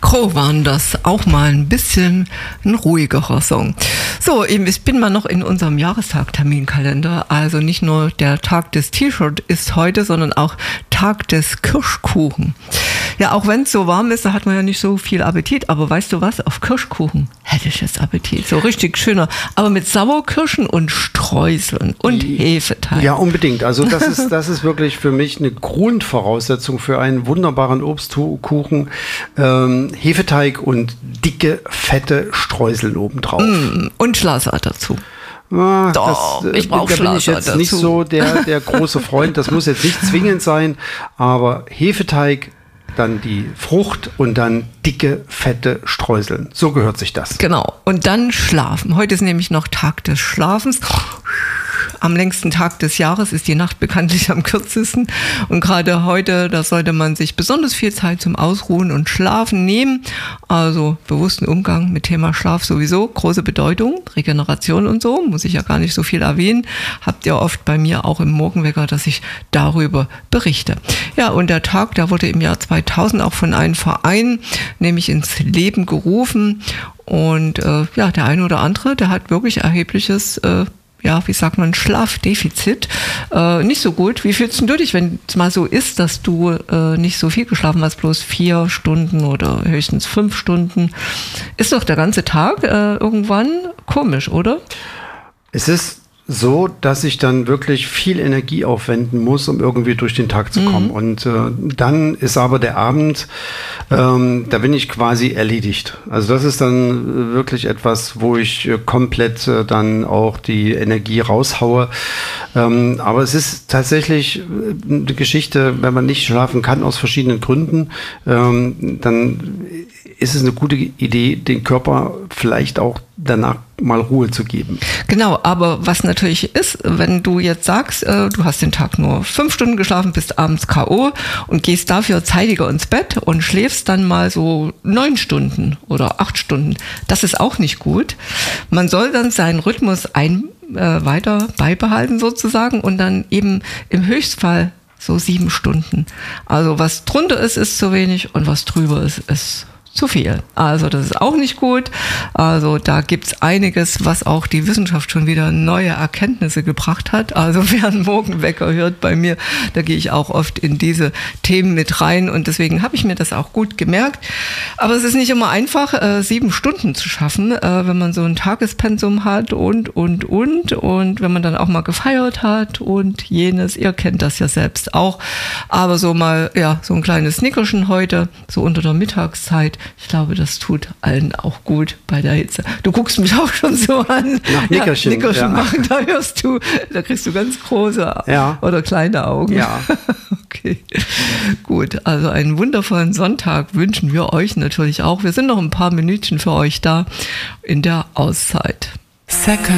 Crow waren das, auch mal ein bisschen ein ruhigerer Song. So, ich bin mal noch in unserem Jahrestag-Terminkalender. Also nicht nur der Tag des T-Shirt ist heute, sondern auch Tag des Kirschkuchen. Ja, auch wenn es so warm ist, da hat man ja nicht so viel Appetit. Aber weißt du was? Auf Kirschkuchen hätte ich jetzt Appetit. So richtig schöner. Aber mit Sauerkirschen und Streuseln und Hefeteig. Ja, unbedingt. Also das ist wirklich für mich eine Grundvoraussetzung für einen wunderbaren Obstkuchen. Hefeteig und dicke, fette Streuseln obendrauf. Und Schlagsahne dazu. Doch, ich brauche da bin ich jetzt dazu. Nicht so der große Freund. Das muss jetzt nicht zwingend sein, aber Hefeteig, dann die Frucht und dann dicke, fette Streuseln. So gehört sich das. Genau. Und dann schlafen. Heute ist nämlich noch Tag des Schlafens. Am längsten Tag des Jahres ist die Nacht bekanntlich am kürzesten. Und gerade heute, da sollte man sich besonders viel Zeit zum Ausruhen und Schlafen nehmen. Also bewussten Umgang mit Thema Schlaf sowieso. Große Bedeutung, Regeneration und so. Muss ich ja gar nicht so viel erwähnen. Habt ihr oft bei mir auch im Morgenwecker, dass ich darüber berichte. Ja, und der Tag, der wurde im Jahr 2000 auch von einem Verein, nämlich ins Leben gerufen. Und ja, der eine oder andere, der hat wirklich erhebliches wie sagt man, Schlafdefizit. Nicht so gut. Wie fühlst du dich, wenn es mal so ist, dass du nicht so viel geschlafen hast, bloß 4 Stunden oder höchstens 5 Stunden? Ist doch der ganze Tag irgendwann komisch, oder? Es ist so, dass ich dann wirklich viel Energie aufwenden muss, um irgendwie durch den Tag zu kommen. Und dann ist aber der Abend, da bin ich quasi erledigt. Also das ist dann wirklich etwas, wo ich komplett dann auch die Energie raushaue. Aber es ist tatsächlich eine Geschichte, wenn man nicht schlafen kann aus verschiedenen Gründen, dann ist es eine gute Idee, den Körper vielleicht auch danach mal Ruhe zu geben. Genau, aber was natürlich ist, wenn du jetzt sagst, du hast den Tag nur 5 Stunden geschlafen, bist abends K.O. und gehst dafür zeitiger ins Bett und schläfst dann mal so 9 Stunden oder 8 Stunden, das ist auch nicht gut. Man soll dann seinen Rhythmus weiter beibehalten sozusagen und dann eben im Höchstfall so 7 Stunden. Also was drunter ist, ist zu wenig und was drüber ist zu viel. Also das ist auch nicht gut. Also da gibt's einiges, was auch die Wissenschaft schon wieder neue Erkenntnisse gebracht hat. Also wer einen Morgenwecker hört bei mir, da gehe ich auch oft in diese Themen mit rein und deswegen habe ich mir das auch gut gemerkt. Aber es ist nicht immer einfach, 7 Stunden zu schaffen, wenn man so ein Tagespensum hat und wenn man dann auch mal gefeiert hat und jenes. Ihr kennt das ja selbst auch. Aber so mal, ja, so ein kleines Nickerchen heute, so unter der Mittagszeit. Ich glaube, das tut allen auch gut bei der Hitze. Du guckst mich auch schon so an. Nach Nickerchen. Ja, Nickerchen machen, da kriegst du ganz große oder kleine Augen. Ja. Okay, gut. Also einen wundervollen Sonntag wünschen wir euch natürlich auch. Wir sind noch ein paar Minütchen für euch da in der Auszeit. Second